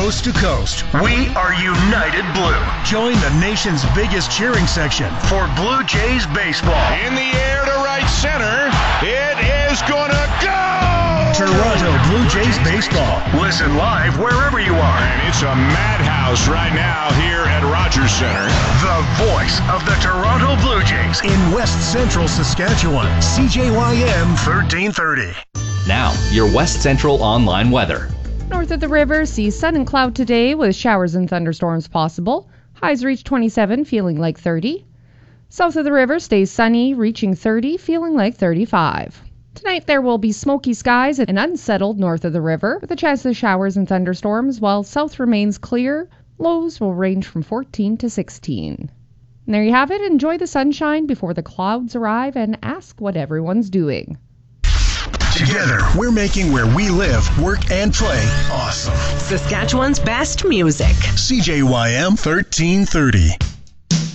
coast to coast. We are United Blue. Join the nation's biggest cheering section for Blue Jays baseball. In the air to right center. It is gonna go! Toronto Blue Jays baseball. Listen live wherever you are. And it's a madhouse right now here at Rogers Center. The voice of the Toronto Blue Jays in West Central Saskatchewan. CJYM 1330. Now, your West Central online weather. North of the river, see sun and cloud today with showers and thunderstorms possible. Highs reach 27, feeling like 30. South of the river stays sunny, reaching 30, feeling like 35. Tonight there will be smoky skies and unsettled north of the river, with a chance of showers and thunderstorms, while south remains clear. Lows will range from 14 to 16. And there you have it. Enjoy the sunshine before the clouds arrive and ask what everyone's doing. Together, we're making where we live, work, and play awesome. Saskatchewan's best music. CJYM 1330.